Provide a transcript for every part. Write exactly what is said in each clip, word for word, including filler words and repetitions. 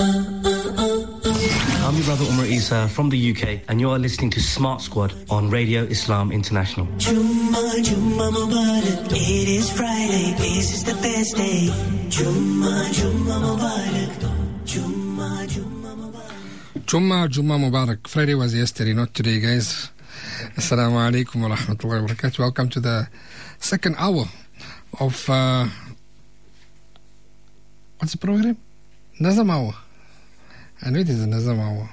I'm your brother Umar Isa from the U K, and you are listening to Smart Squad on Radio Islam International. Jumma, Jumma Mubarak, it is Friday, this is the best day. Jumma, Jumma Mubarak, Jumma, Jumma Mubarak. Jumma, Jumma Mubarak. Friday was yesterday, not today, guys. Assalamu alaikum wa rahmatullahi wa barakatuh. Welcome to the second hour of, uh, what's the program? Nazam Hour. I know it is a Nazam Hour.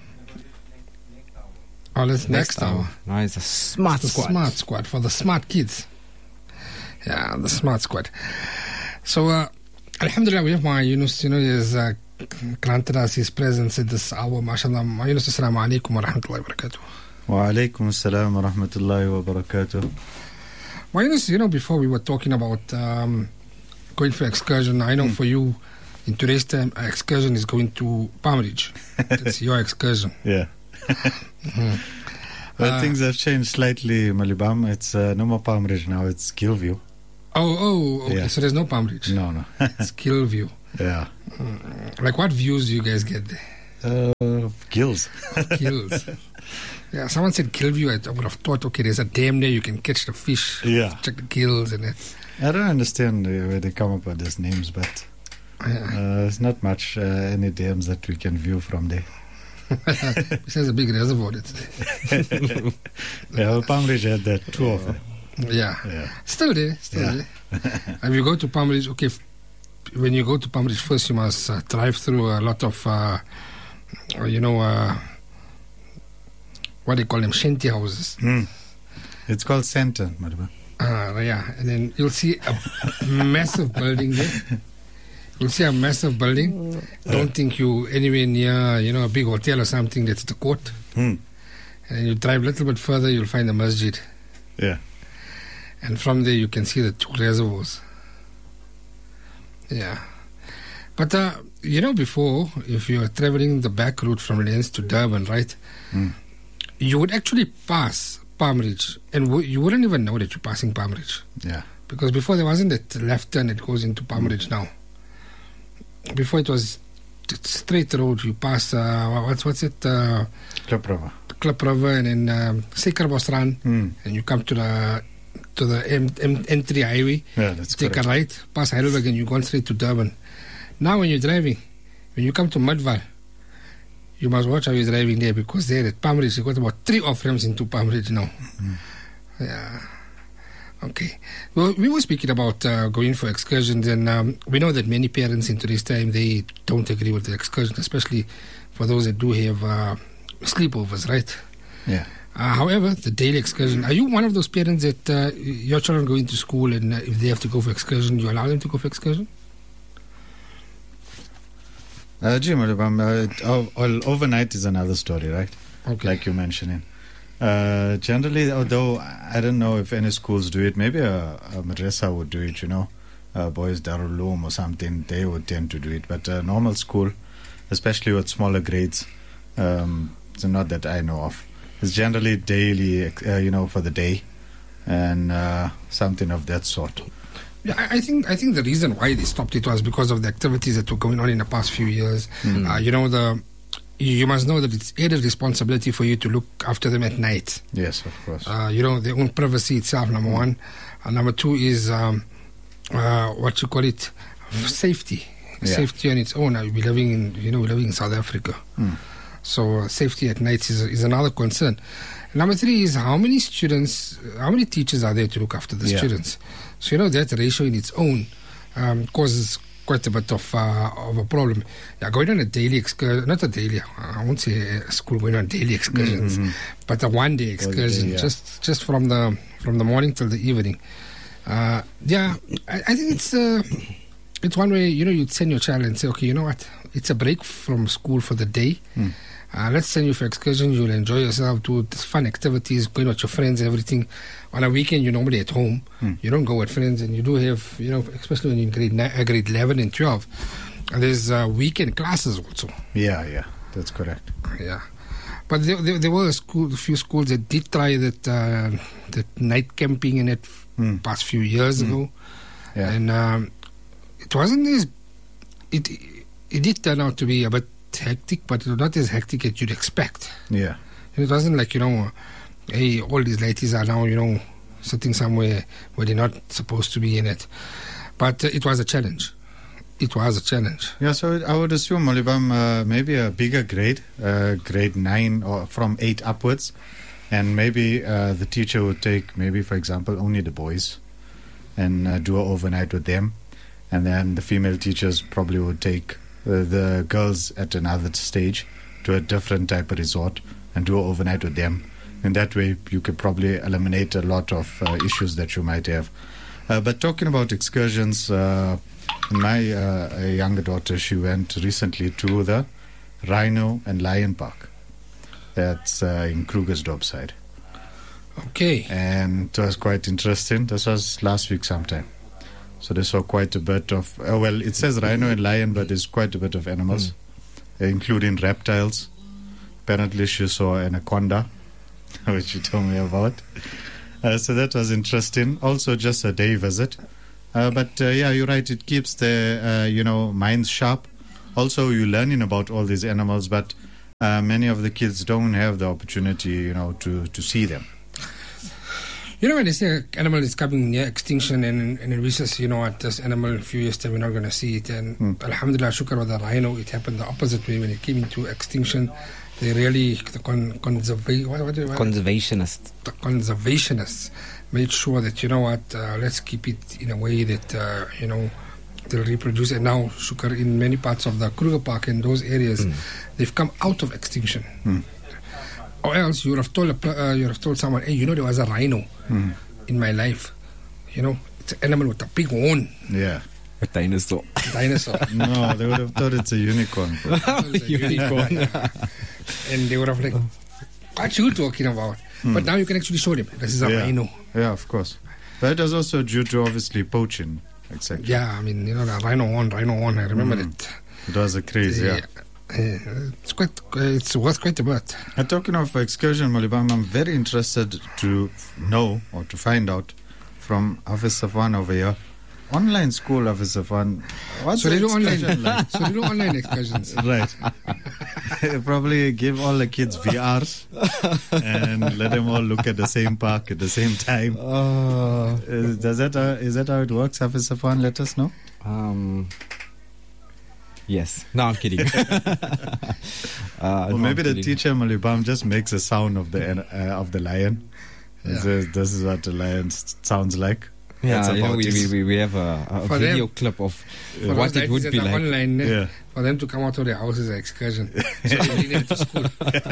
Oh, that's next, next hour. hour. No, it's a Smart it's the Squad. Smart Squad for the smart kids. Yeah, the Smart Squad. So, uh, Alhamdulillah, we have my Yunus, you know, he has uh, granted us his presence at this hour. MashaAllah. My Yunus, assalamu alaikum wa rahmatullahi wa barakatuh. Wa alaikum assalam wa rahmatullahi wa barakatuh. My Yunus, you know, before we were talking about um, going for excursion, I know mm. for you, in today's time, excursion is going to Palm Ridge. That's your excursion. Yeah. mm-hmm. Well, uh, things have changed slightly, Malibam. It's uh, no more Palm Ridge now, it's Gilview. Oh, oh, okay. Yeah. So there's no Palm Ridge. No, no. It's Gilview. Yeah. Mm, like, what views do you guys get there? Uh, gills. Gills. Yeah, someone said Gilview. I would have thought, okay, there's a dam there, you can catch the fish. Yeah. Check the gills and it. I don't understand where they come up with these names, but yeah. uh, there's not much, uh, any dams that we can view from there. Besides a big reservoir that's there. Yeah, well, Palm Ridge had that too often. Yeah. Yeah. Still there, still Yeah. there. And you go to Palm Ridge, okay, f- when you go to Palm Ridge, first you must uh, drive through a lot of, uh, you know, uh, what do you call them, shanty houses. Mm. It's called Santa, Madhaba. Uh, yeah, and then you'll see a massive building there. You'll see a massive building. Don't think you anywhere near, you know, a big hotel or something. That's the court. Mm. And you drive a little bit further, you'll find the masjid. Yeah. And from there you can see the two reservoirs. Yeah. But, uh, you know, before, if you were traveling the back route from Lens to Durban, right, Mm. you would actually pass Palm Ridge, and w- you wouldn't even know that you're passing Palm Ridge. Yeah. Because before there wasn't that left turn that goes into Palm Ridge now. Before it was t- straight road. You pass, uh, what's what's it? Uh, Klip River. Klip River, and then um, Sekerbosrand, Mm. and you come to the to the M, M, N three highway. Yeah, that's Take correct. a right, pass Heidelberg, and you're going straight to Durban. Now when you're driving, when you come to Mudval, you must watch how you're driving there, because there at Palm Ridge, you've got about three off-ramps into Palm Ridge now. Mm. Yeah. Okay. Well, we were speaking about uh, going for excursions, and um, we know that many parents in today's time, they don't agree with the excursion, especially for those that do have uh, sleepovers, right? Yeah. Uh, however, the daily excursion, are you one of those parents that uh, your children go into school, and uh, if they have to go for excursion, you allow them to go for excursion? Uh, Jim, um, uh, oh, well, overnight is another story, right? Okay. Like you're mentioning. Uh, generally, although I don't know if any schools do it, maybe a, a madrasa would do it, you know, uh, Boys Darul Uloom or something, they would tend to do it. But uh, normal school, especially with smaller grades, um, it's not that I know of. It's generally daily, uh, you know, for the day, and uh, something of that sort. Yeah, I I think I think the reason why they stopped it was because of the activities that were going on in the past few years. Mm. Uh, you know, the you, you must know that it's a responsibility for you to look after them at night. Yes, of course. Uh, you know, their own privacy itself, number one. And number two is, um, uh, what you call it, safety. Yeah. Safety on its own. Uh, we're living in, you know, we're living in South Africa. Mm. So uh, safety at night is, is another concern. Number three is how many students, how many teachers are there to look after the Yeah. students? So, you know, that ratio in its own um, causes quite a bit of uh, of a problem. Yeah, going on a daily excursion, not a daily, I won't say a school going on daily excursions, Mm-hmm. but a one day excursion, yeah. just just from the from the morning till the evening. Uh, yeah, I, I think it's uh, it's one way, you know, you'd send your child and say, okay, you know what, it's a break from school for the day. Mm. Uh, let's send you for excursion. You'll enjoy yourself, do fun activities, going with your friends, everything. On a weekend, you're normally at home. Mm. You don't go with friends, and you do have, you know, especially when you're in grade, ni- uh, grade eleven and twelve. And there's uh, weekend classes also. Yeah, yeah, that's correct. Yeah. But there, there, there were a, school, a few schools that did try that uh, that night camping in it Mm. past few years Mm. ago. Yeah. And um, it wasn't as... It, it did turn out to be a bit hectic, but not as hectic as you'd expect. Yeah. And it wasn't like, you know, hey, all these ladies are now, you know, sitting somewhere where they're not supposed to be in it. But uh, it was a challenge. It was a challenge. Yeah, so I would assume, Molibam, uh, maybe a bigger grade, uh, grade nine or from eight upwards, and maybe uh, the teacher would take, maybe, for example, only the boys and uh, do an overnight with them. And then the female teachers probably would take uh, the girls at another stage to a different type of resort and do an overnight with them. In that way, you could probably eliminate a lot of uh, issues that you might have. Uh, but talking about excursions, uh, my uh, younger daughter, she went recently to the Rhino and Lion Park. That's uh, in Krugersdorp side. Okay. And it was quite interesting. This was last week sometime. So they saw quite a bit of, uh, well, it says rhino and lion, but there's quite a bit of animals, mm. uh, including reptiles. Apparently she saw an anaconda, which she told me about. Uh, so that was interesting. Also just a day visit. Uh, but uh, yeah, you're right. It keeps the, uh, you know, minds sharp. Also, you're learning about all these animals, but uh, many of the kids don't have the opportunity, you know, to, to see them. You know, when they say an animal is coming near extinction and, and we says, you know what, this animal in a few years' time we're not going to see it. And mm. Alhamdulillah, shukr with the rhino, it happened the opposite way. When it came into extinction, they really, the con, conserva- what, what, what, conservationists. The conservationists made sure that, you know what, uh, let's keep it in a way that, uh, you know, they'll reproduce. And now, shukr, in many parts of the Kruger Park and those areas, mm. they've come out of extinction. Mm. Or else you would have told a, uh, you would have told someone, hey, you know, there was a rhino mm. in my life. You know, it's an animal with a big horn. Yeah. A dinosaur. A dinosaur. No, they would have thought it's a unicorn. It's a unicorn. Yeah. And they would have like, what you talking about? Mm. But now you can actually show them, this is a yeah. rhino. Yeah, of course. But it was also due to obviously poaching. Exactly. Yeah, I mean, you know, the rhino horn, rhino horn, I remember mm. it. It was a craze, yeah. yeah. Uh, it's quite. Uh, it's worth quite a bit. And talking of excursion, Molibam, I'm very interested to know or to find out from Hafiz Safwan over here. Online school, Hafiz Safwan. What's so the they do online. like? So they do online excursions, right? Probably give all the kids V Rs and let them all look at the same park at the same time. Uh, is, does that uh, is that how it works, Hafiz Safwan? Let us know. Um. Yes. No, I'm kidding. uh, well, no, maybe I'm the kidding. teacher Molibam just makes a sound of the uh, of the lion. Yeah. Says, this is what the lion s- sounds like. Yeah, That's you know, about we, it. we, we have a, a For video them- clip of For what those it would ladies be that are like. online, eh, Yeah. for them to come out of their house is an excursion. So they need them to school.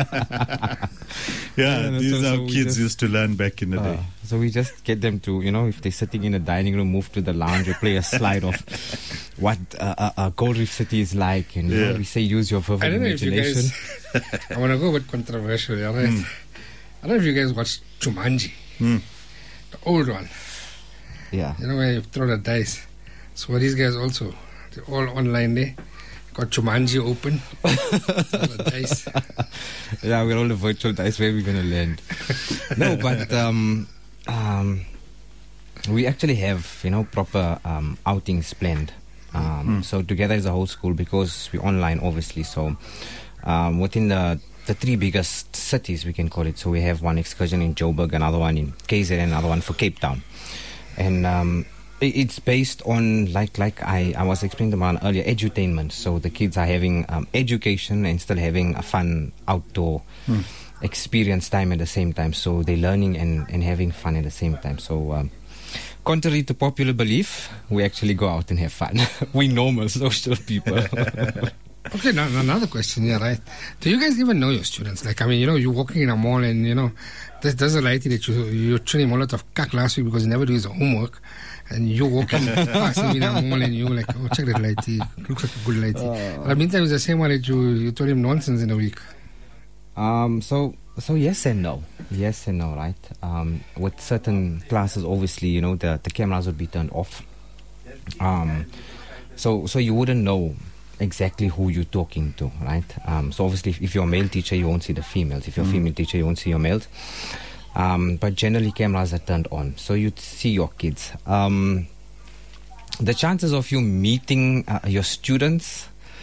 Yeah, Yeah, these so- are so we kids just- used to learn back in the Uh, day. so we just get them to, you know, if they're sitting in a dining room, move to the lounge, we play a slide of what uh, uh, uh, Gold Reef City is like, and you know, Yeah. we say use your I vivid don't know if you imagination. guys. I want to go a bit controversial, all right? Mm. I don't know if you guys watched Jumanji, Mm. the old one. Yeah. You know where you throw the dice. So these guys also, they're all online there. Got Jumanji open. Throw the dice. Yeah, we're all the virtual dice where we're going to land. No, but um, um, we actually have, you know, proper um, outings planned. Um, Mm. So together as a whole school, because we're online, obviously. So um, within the the three biggest cities, we can call it. So we have one excursion in Joburg, another one in K Z, and another one for Cape Town. And um, it- it's based on, like like I, I was explaining to Maran earlier, edutainment. So the kids are having um, education and still having a fun outdoor Mm. experience time at the same time. So they're learning and, and having fun at the same time. So um, contrary to popular belief, we actually go out and have fun. We normal social people. Okay, now another question, yeah, right. Do you guys even know your students? Like, I mean, you know, you're walking in a mall and, you know, there's, there's a lady that you, you're training a lot of cack last week because he never do his homework. And you're walking past him in a mall and you're like, oh, check that lady. Looks like a good lady. Oh. But the meantime, it's the same one that you, you told him nonsense in a week. Um, so, so yes and no. Yes and no, right? Um, with certain classes, obviously, you know, the, the cameras would be turned off. Um, so, so you wouldn't know exactly who you're talking to, right? Um, so obviously, if, if you're a male teacher, you won't see the females. If you're a Mm. female teacher, you won't see your males. Um, but generally, cameras are turned on, so you'd see your kids. Um, the chances of you meeting uh, your students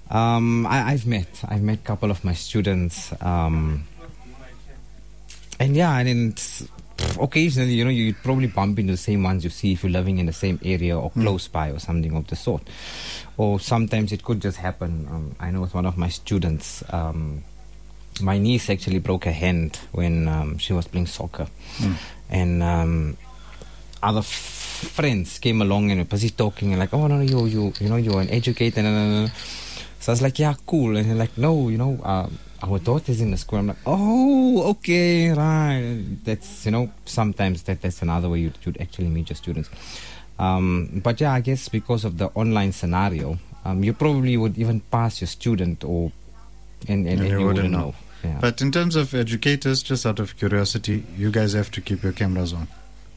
Um, I, I've met, I've met a couple of my students, um, and yeah, and then it's- occasionally, you know, you probably bump into the same ones you see if you're living in the same area or close by or something of the sort. Or sometimes it could just happen. Um, I know with one of my students, um, my niece actually broke her hand when um, she was playing soccer, and um, other f- friends came along and were busy talking and like, oh no, no, you, you, you know, you're an educator. No, no, no. So I was like, yeah, cool. And they're like, no, you know, uh, our daughter's in the school. I'm like, oh, okay, right. That's, you know, sometimes that that's another way you'd, you'd actually meet your students. Um, but yeah, I guess because of the online scenario, um, you probably would even pass your student or and, and, And and you you wouldn't wouldn't know. know. Yeah. But in terms of educators, just out of curiosity, you guys have to keep your cameras on.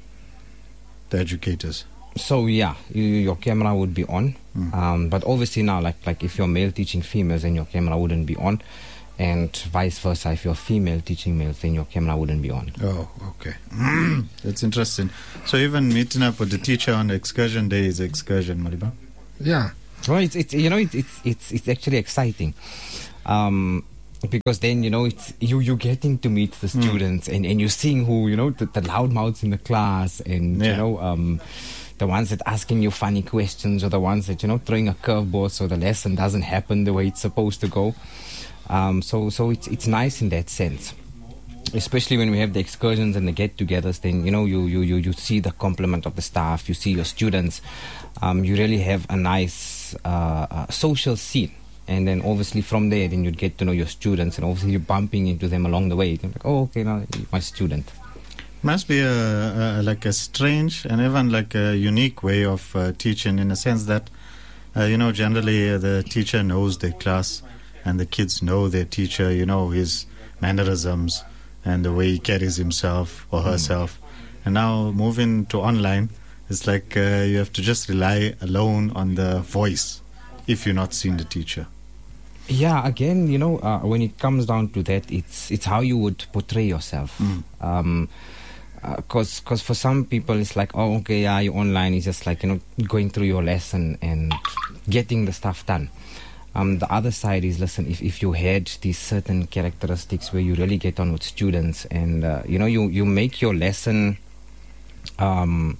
The educators. So yeah, you, your camera would be on, Mm. um, but obviously now, like like if you're male teaching females, then your camera wouldn't be on, and vice versa. If you're female teaching males, then your camera wouldn't be on. Oh, okay. That's interesting. So even meeting up with the teacher on excursion day is excursion, Maliba? Yeah. Well, it's, it's you know it's it's it's, it's actually exciting, um, because then you know it's you you getting to meet the students and, and you're seeing who you know the, the loudmouths in the class and Yeah. you know um, the ones that asking you funny questions or the ones that you know throwing a curveball so the lesson doesn't happen the way it's supposed to go. Um, so so it's it's nice in that sense. Especially when we have the excursions and the get-togethers, then you know you, you, you, you see the complement of the staff, you see your students, um, you really have a nice uh, uh, social scene, and then obviously from there, then you'd get to know your students, and obviously you're bumping into them along the way. You're like, oh, okay, now my student. Must be a, a like a strange and even like a unique way of uh, teaching, in a sense that uh, you know generally uh, the teacher knows their class and the kids know their teacher, you know his mannerisms and the way he carries himself or herself. And now moving to online, it's like uh, you have to just rely alone on the voice if you're not seeing the teacher. Yeah, again, you know, uh, when it comes down to that, it's it's how you would portray yourself. Mm. Um, because uh, for some people it's like, oh, okay, yeah, you're online. It's just like, you know, going through your lesson and getting the stuff done. Um, the other side is, listen, if, if you had these certain characteristics where you really get on with students and, uh, you know, you, you make your lesson um,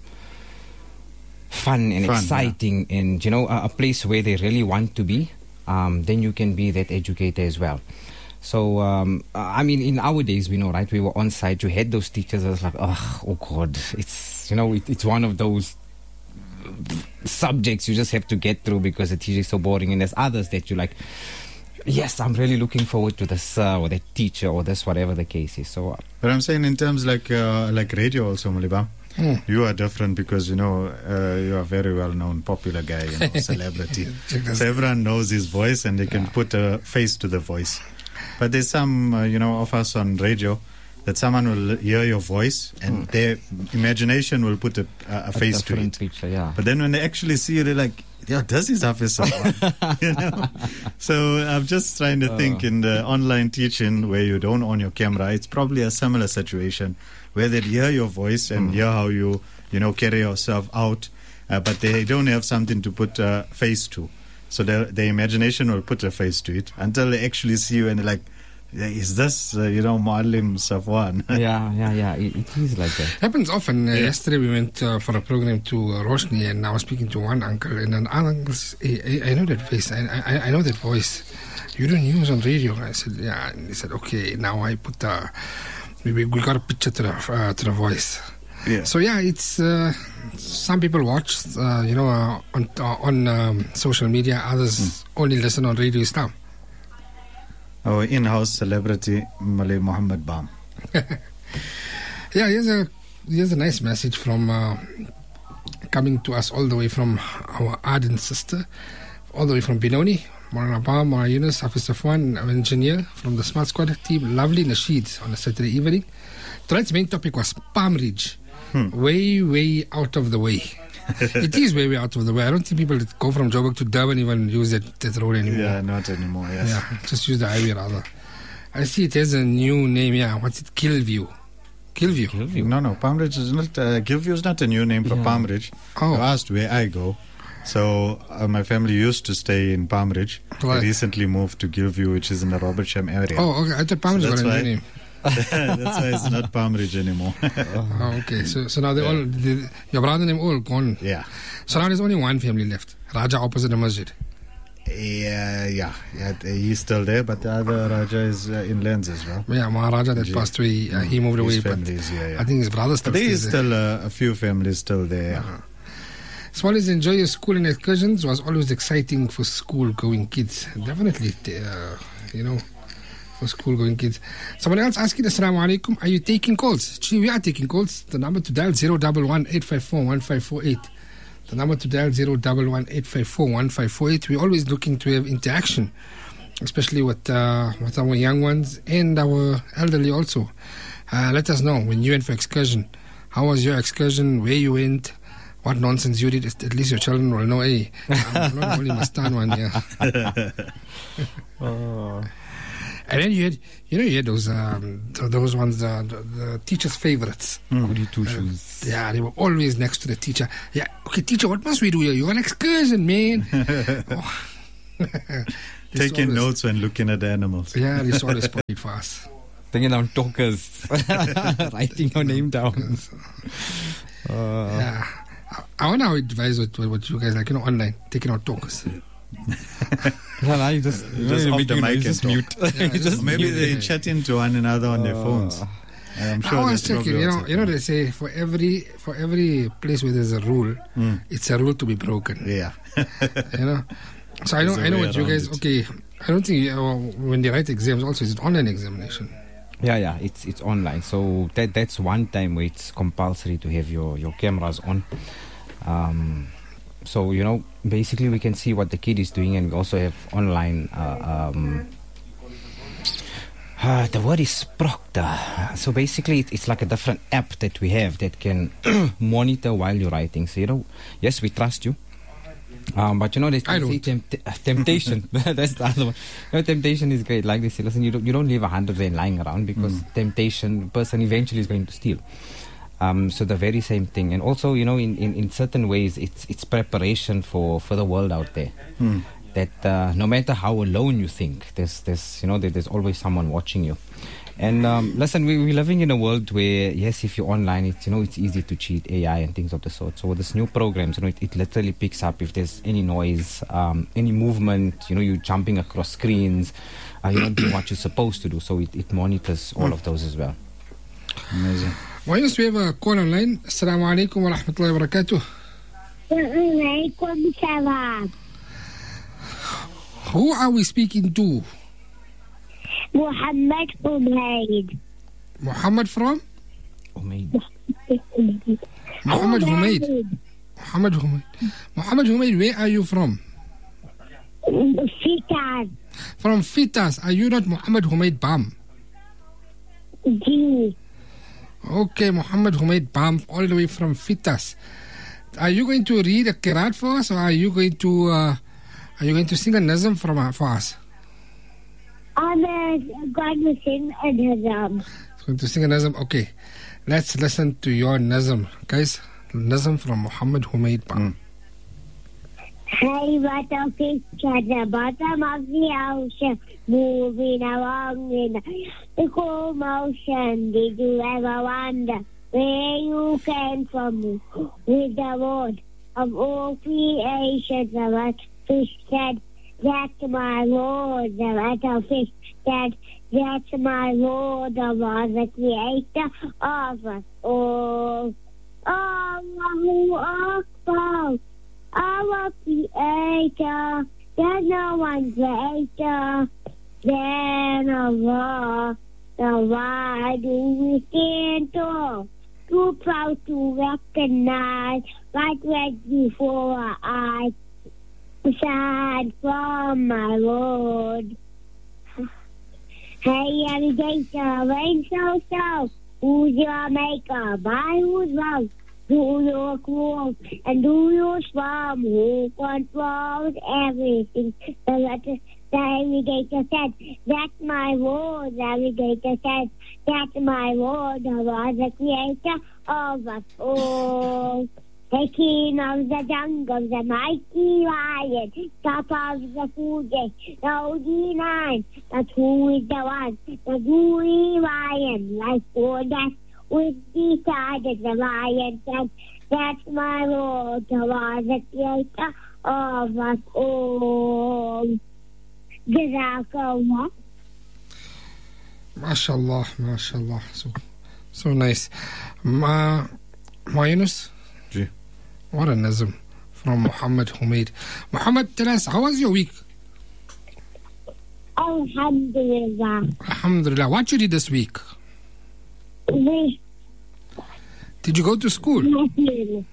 fun and Fun, exciting and, you know, a, a place where they really want to be, um, then you can be that educator as well. So, um, I mean, in our days, we know, right, we were on site, you had those teachers that was like, oh, oh God, it's, you know, it, it's one of those subjects you just have to get through because the teacher is so boring, and there's others that you're like, yes, I'm really looking forward to this uh, or that teacher or this, whatever the case is. So, uh, But I'm saying in terms like uh, like radio also, Maliba, Hmm. you are different because you know uh, you are a very well known, popular guy, you know, celebrity. So everyone knows his voice and they can put a face to the voice. But there's some, uh, you know, of us on radio that someone will hear your voice and their imagination will put a, a, a face to different it. picture, yeah. But then when they actually see you, they're like, yeah, does his office someone? You know? So I'm just trying to think in the online teaching where you don't own your camera, it's probably a similar situation where they hear your voice and hear how you, you know, carry yourself out, uh, but they don't have something to put a face to. So their, their imagination will put a face to it until they actually see you and they're like, yeah, is this, uh, you know, Maalim Safwan? yeah, yeah, yeah. It, it is like that. Happens often. Uh, Yesterday we went uh, for a program to uh, Roshni, and I was speaking to one uncle, and an uncle says, hey, I, I know that face, I, I, I know that voice. You don't use on radio. I said, yeah. And he said, okay, now I put uh, maybe we got a picture to the uh, to the voice. Yeah. So yeah, it's uh, some people watch, uh, you know, uh, on uh, on um, social media. Others mm. only listen on radio stuff. Our in-house celebrity, Malay Muhammad Bam. Yeah, here's a here's a nice message from uh, coming to us all the way from our ardent sister, all the way from Benoni, Marana Bam, Mara Yunus, Hafiz Safwan, our engineer from the Smart Squad team, lovely Nasheed on a Saturday evening. Tonight's main topic was Palm Ridge, hmm. way, way out of the way. It is way, way out of the way. I don't think people that go from Joburg to Durban even use that, that road anymore. Yeah, not anymore, yes. Yeah, just use the highway rather. I see it has a new name, yeah. What's it? Killview. Killview. Killview. No, no, Palm Ridge is not, uh, Gilview is not a new name for Yeah. Palm Ridge. Oh. You asked where I go. So uh, my family used to stay in Palm Ridge. Right. They recently moved to Gilview, which is in the Robertsham area. Oh, okay. I thought Palm So Ridge that's got a why- new name. That's why it's not Palm Ridge anymore. Oh, okay. So, so now they Yeah. all, they, your brother and them all gone. yeah. So now there's only one family left. Raja opposite the masjid. Yeah, yeah, yeah. He's still there, but the other Raja is uh, in Lens as well. Yeah, Maharaja that Ji. passed away, uh, he moved His away. But family is here, yeah. I think his brother still But there stays is there. still uh, a few families still there. Uh-huh. So always enjoy your school and excursions was always exciting for school-going kids. Definitely, uh, you know, for school-going kids. Someone else asking, Assalamu alaikum, are you taking calls? Gee, we are taking calls. The number to dial zero one one eight five four one five four eight. The number to dial zero one one eight five four one five four eight. We're always looking to have interaction, especially with uh, with our young ones and our elderly also. Uh, let us know when you went for excursion. How was your excursion? Where you went? What nonsense you did? At least your children will know. Hey, I'm not only Mastan one here. Oh. And then you had, you know, you had those um, th- those ones, uh, the, the teacher's favorites. Goody two shoes. Yeah, they were always next to the teacher. Yeah, okay, teacher, what must we do here? You're on excursion, man. Oh. They Taking always- notes when looking at the animals. Yeah, they saw the spot for us. Taking down talkers. Writing your name down. Uh, Yeah. I, I wonder how it advise what, what you guys like, you know, online, taking out talkers. no, no, you just, you Just know, off you the know, mic you and just talk. mute. Yeah, You just just Or maybe mute. they chat into one another on their phones. I'm sure I was that's checking, probably you know, what's you know, happening. they say for every for every place where there's a rule, Mm. it's a rule to be broken. Yeah. You know, so I know, There's a I know way what you around guys. it. Okay, I don't think uh, when they write exams, also it's an online examination. Yeah, yeah, it's it's online. So that that's one time where it's compulsory to have your, your cameras on. Um, so, you know, basically we can see what the kid is doing, and we also have online. Uh, um, uh, the word is proctor. So basically, it, it's like a different app that we have that can monitor while you're writing. So, you know, yes, we trust you. Um, but you know, there's I they say don't. tempt- uh, temptation. That's the other one. You know, temptation is great. Like they say, listen, you don't, you don't leave a hundred rand lying around because temptation, person eventually is going to steal. Um, so the very same thing. And also, you know, in, in, in certain ways, it's it's preparation for, for the world out there. Hmm. That uh, no matter how alone you think, there's there's you know there, there's always someone watching you. And um, listen, we, we're living in a world where, yes, if you're online, it's, you know, it's easy to cheat A I and things of the sort. So with this new programs, you know, it, it literally picks up if there's any noise, um, any movement, you know, you're jumping across screens, uh, you're not doing what you're supposed to do. So it, it monitors all of those as well. Amazing. Why don't we have a call online? Assalamu alaikum wa rahmatullahi wa barakatuh. Walaikum salam. Who are we speaking to? Muhammad Humaid. Muhammad from? Umaid. Muhammad Humaid. Muhammad Humaid. Muhammad Humaid, where are you from? Fitas. From Fitas. Are you not Muhammad Humaid Bam? G. Okay, Muhammad Humaid Bam, all the way from Fitas. Are you going to read a Qiraat for us, or are you going to uh, are you going to sing a nazm from uh, for us? I'm uh, going to sing a nazam. Going to sing a nazm. Okay, let's listen to your nazm, guys. Nazm from Muhammad Humaid Bam. Hey, what a fish at the bottom of the ocean, moving along in equal motion. Did you ever wonder where you came from with the word of all creation? The what fish said, that's my Lord. The what fish said, that's my Lord. The was the creator of us all. Allahu Akbar. Our creator, there's no one greater than Allah. So why do we stand tall? Too proud to recognize right right before our eyes. Aside from my Lord. Hey, alligator, rain so so. Who's your maker? By whose love? Do your cruel and do your swam, who controls everything. The letter, the alligator said, that's my Lord. The alligator said, that's my Lord. Allah, the creator of us all. The king of the jungle, the mighty lion, top of the Fuji, the O G nine, but who is the one, the gooey lion, like for that, with decided the lion said, that's my Lord, the Lord, the creator of us all. Jazakallah. MashaAllah, MashaAllah. So, so nice. Ma, Ma Yunus? Ji. What a nazm from Muhammad Humaid. Muhammad, tell us, how was your week? Alhamdulillah. Alhamdulillah. What you did this week? We Did you go to school? Muslim.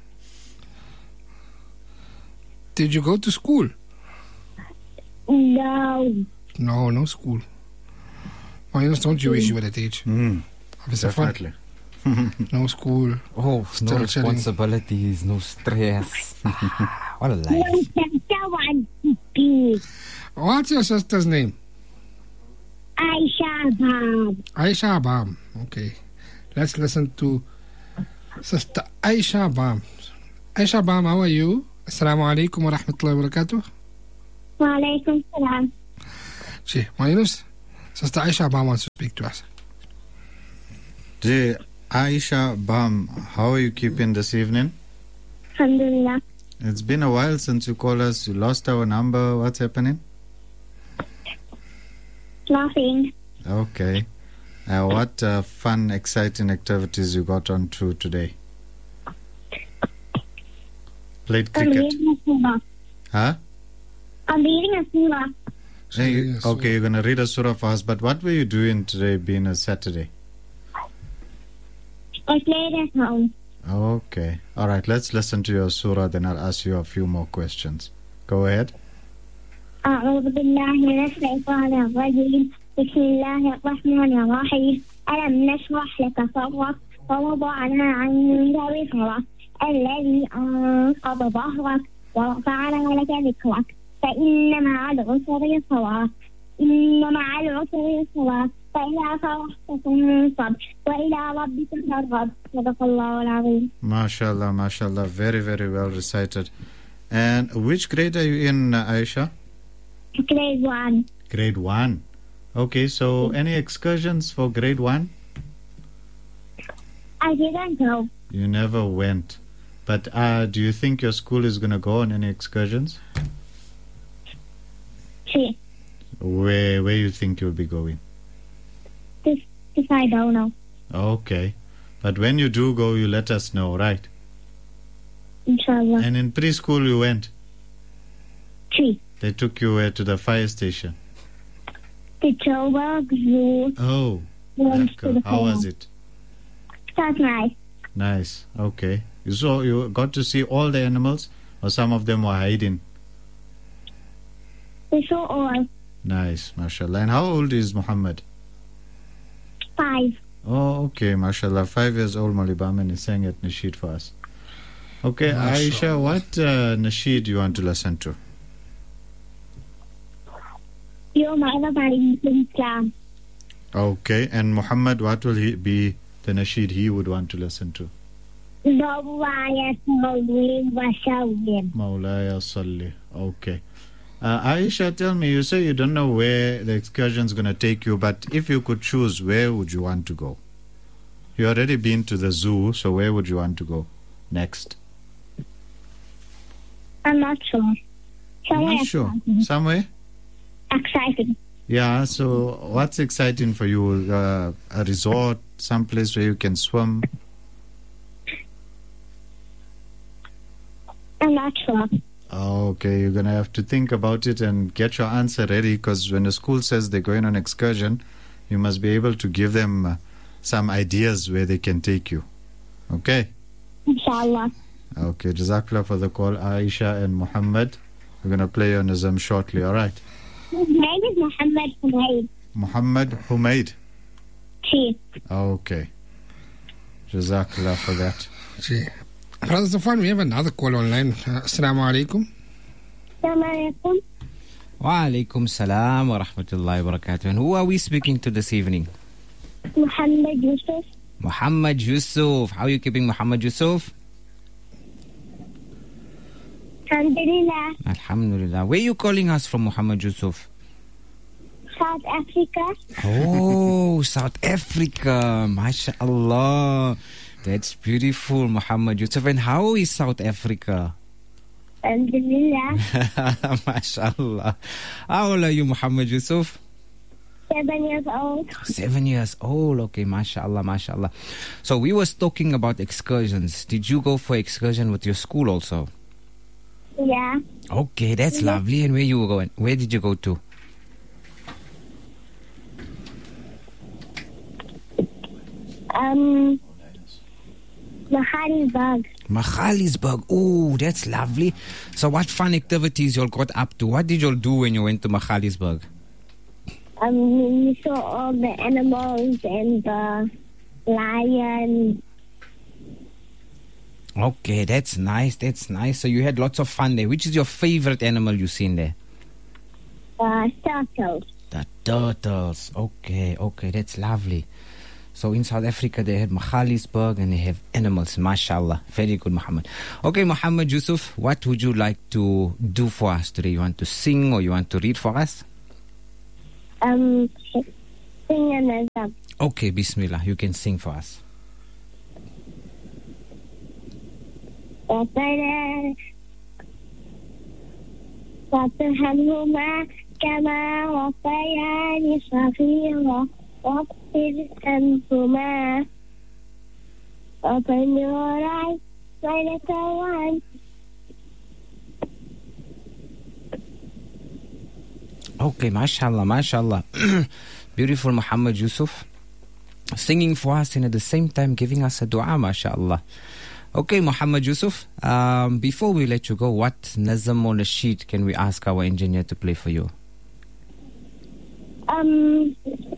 Did you go to school? No. No, no school. Ma Yunus, don't you wish you were at age? Mm, Obviously fun. definitely. No school. Oh, Still no chilling. responsibilities, no stress. What a No life. sister wants to be What's your sister's name? Aisha Bab. Aisha Bam. Okay. Let's listen to Sister Aisha Bam. Aisha Bam, how are you? Assalamu alaikum wa rahmatullahi wa barakatuh. Wa alaikum salam. Gee, Ma Yunus, Sister Aisha Bam wants to speak to us. Ji, Aisha Bam, how are you keeping this evening? Alhamdulillah. It's been a while since you called us. You lost our number. What's happening? Nothing. Okay. Uh, what uh, fun, exciting activities you got on to today? Played I'm cricket. reading a surah. Huh? I'm reading a surah. Hey, you- Yes, okay, you're going to read a surah for us. But what were you doing today, being a Saturday? I played at home. Okay. All right, let's listen to your surah, then I'll ask you a few more questions. Go ahead. أعوذ بالله من الشيطان الرجيم بسم الله الرحمن الرحيم ألم نشرح لك صدرك ووضعنا عنك وزرك الذي أنقض ظهرك ورفعنا لك ذكرك فإن مع العسر يسرا إن مع العسر يسرا فإذا فرحت فانصب وإلى ربك فارغب صدق الله العظيم. MashaAllah, MashaAllah. Very, very well recited. And which grade are you in, uh, Aisha? Grade one. Grade one. Okay, so any excursions for grade one? I didn't go. You never went. But uh, do you think your school is going to go on any excursions? See, Where where you think you'll be going? this, this I don't know. Okay. But when you do go, you let us know, right? Inshallah. And in preschool you went. See, They took you uh, to the fire station. the Joburg Zoo Oh, went that's to good. the How fair. was it? That's nice. Nice. Okay. You saw you got to see all the animals, or some of them were hiding. We saw all Nice, mashallah. And how old is Muhammad? five. Oh, okay, mashallah. Five years old, Malibaman is sang at Nasheed for us. Okay, Aisha, what uh, Nasheed do you want to listen to? Your mother married Islam. Okay, and Muhammad, what will he be the Nasheed he would want to listen to? Mawlaya Sallim wa Sallim. Mawlaya Salli. Okay. Uh, Aisha, tell me, you say you don't know where the excursion is going to take you, but if you could choose, where would you want to go? You already been to the zoo, so where would you want to go next? I'm not sure. Somewhere Not sure. exciting. Somewhere? Exciting. Yeah, so what's exciting for you? Uh, a resort, someplace where you can swim? I'm not sure. Okay, you're going to have to think about it and get your answer ready, because when the school says they're going on excursion, you must be able to give them uh, some ideas where they can take you. Okay? Inshallah. Okay, Jazakallah for the call, Aisha and Muhammad. We're going to play your Nizam shortly, all right? His name is Muhammad Humaid. Muhammad Humaid. Chief. Okay. Jazakallah for that. Gee. Brother Safwan, we have another call online. Uh, Assalamu alaikum. Assalamu alaikum. Wa alaikum salam wa rahmatullahi wa barakatuh. And who are we speaking to this evening? Muhammad Yusuf. Muhammad Yusuf. How are you keeping, Muhammad Yusuf? Alhamdulillah. Alhamdulillah. Where are you calling us from, Muhammad Yusuf? South Africa. Oh, South Africa. MashaAllah. That's beautiful, Muhammad Yusuf. And how is South Africa? Alhamdulillah. MashaAllah. How old are you, Muhammad Yusuf? Seven years old. Seven years old. Okay, MashaAllah, MashaAllah. So we was talking about excursions. Did you go for excursion with your school also? Yeah. Okay, that's lovely. And where you were going? Where did you go to? Um, Magaliesburg. Magaliesburg. Oh, that's lovely. So what fun activities you all got up to? What did you all do when you went to Magaliesburg? Um, we saw all the animals and the lion. Okay, that's nice. That's nice. So you had lots of fun there. Which is your favorite animal you seen there? Uh, turtles. The turtles. Okay, okay, that's lovely. So in South Africa, they have Magaliesburg and they have animals. MashaAllah. Very good, Muhammad. Okay, Muhammad Yusuf, what would you like to do for us today? You want to sing or you want to read for us? Um, sing another. Okay, Bismillah. You can sing for us. ربنا وارحمهما كما ربياني صغيرا واغفر لهما Open your eyes, my little one. Okay, mashallah, mashallah. Beautiful Muhammad Yusuf. Singing for us and at the same time giving us a dua, mashallah. Okay, Muhammad Yusuf, um, before we let you go, what nazam or nasheed can we ask our engineer to play for you? Um,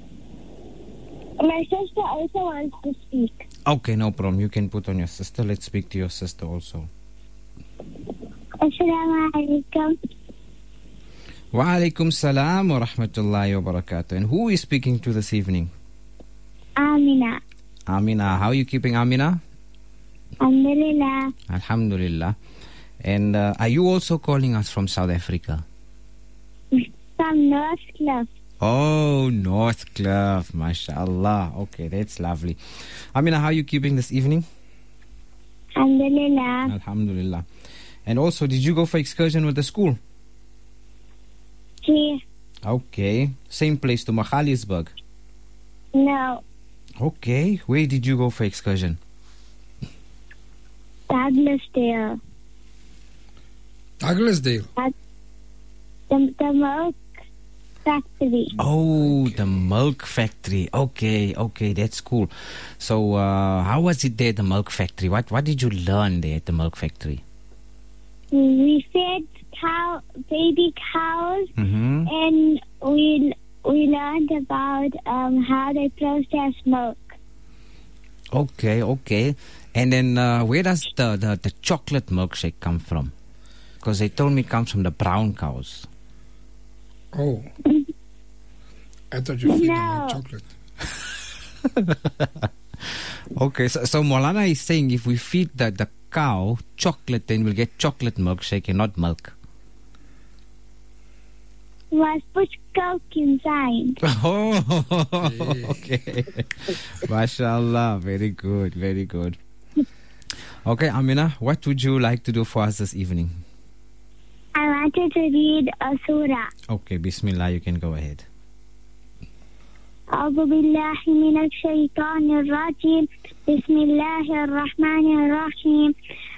my sister also wants to speak. Okay, no problem. You can put on your sister. Let's speak to your sister also. Assalamu alaikum. Wa alaikum salam wa rahmatullahi wa barakatuh. And who is speaking to this evening? Amina. Amina. How are you keeping, Amina? Alhamdulillah. Alhamdulillah. And uh, are you also calling us from South Africa? From North Cliff. Oh, North Cliff. MashaAllah. Okay, that's lovely. Amina, how are you keeping this evening? Alhamdulillah. Alhamdulillah. And also, did you go for excursion with the school? Yeah. Okay. Same place to Magaliesburg? No. Okay. Where did you go for excursion? Douglasdale. Douglasdale. That, the, the milk factory. Oh, the milk factory. Okay, okay, that's cool. So, uh, how was it there, the milk factory? What What did you learn there at the milk factory? We fed cow, baby cows, Mm-hmm. and we we learned about um, how they process milk. Okay, okay. And then, uh, where does the, the, the chocolate milkshake come from? Because they told me it comes from the brown cows. Oh. I thought you feed them No. with chocolate. Okay, so, so Maulana is saying if we feed the, the cow chocolate, then we'll get chocolate milkshake and not milk. Must put Coke inside. Oh, okay. MashaAllah. Very good, very good. Okay, Amina, what would you like to do for us this evening? I wanted to read a surah. Okay, Bismillah, you can go ahead. أعوذ بالله من الشيطان الرجيم بسم الله الرحمن الرحيم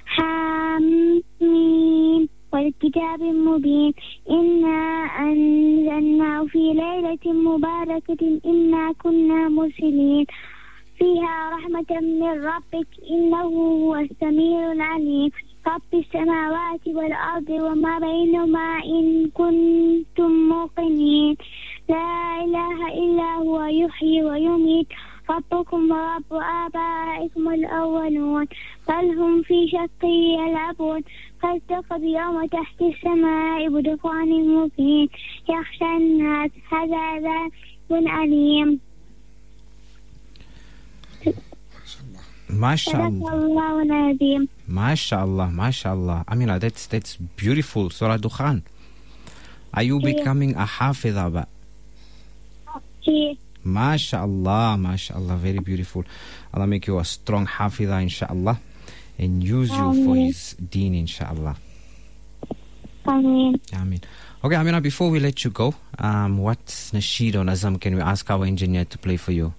حميم والكتاب المبين إنا أنزلناه في ليلة مباركة إنا كنا مرسلين فيها رحمة من ربك إنه هو السميع العليم رب السماوات والأرض وما بينهما إن كنتم موقنين لا إله إلا هو يحيي ويميت ربكم ورب آبائكم الأولون بل هم في شك يلعبون فالتقى يوم تحت السماء بدخان مبين يخشى الناس هذا عذاب أليم. MashaAllah. Sadaqallahu al-Azim. MashaAllah. MashaAllah. Amina, that's that's beautiful. Surah Dukhan. Are you Yeah. becoming a hafidha? Ba? She, MashaAllah. MashaAllah. Very beautiful. Allah make you a strong hafidha, inshaAllah. And use you for Ameen. His deen, inshaAllah. Ameen. Ameen. Okay, Amina, before we let you go, um, what nasheed or nazam can we ask our engineer to play for you?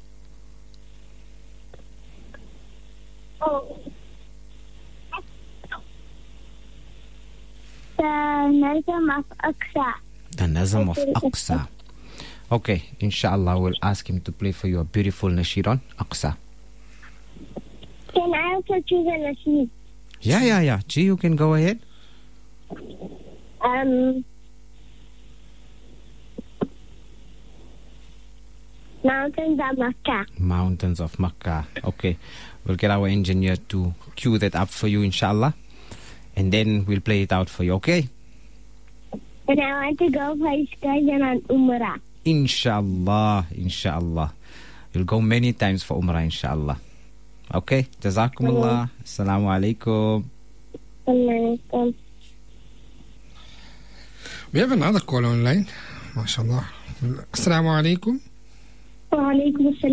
Oh. The Nazam of Aqsa. The Nazam of Aqsa. Okay, inshallah, we'll ask him to play for you a beautiful nasheed on Aqsa. Can I also choose a nasheed? Yeah, yeah, yeah. Gee, you can go ahead. Um, Mountains of Makkah. Mountains of Makkah. Okay, we'll get our engineer to cue that up for you, inshallah. And then we'll play it out for you, okay? And I want to go for excursion on Umrah. Inshallah, inshallah. You'll go many times for Umrah, inshallah. Okay, Jazakumullah. Assalamu alaikum. Alaikum. We have another call online. MashaAllah. Assalamu alaikum. Wa alaikum assalam.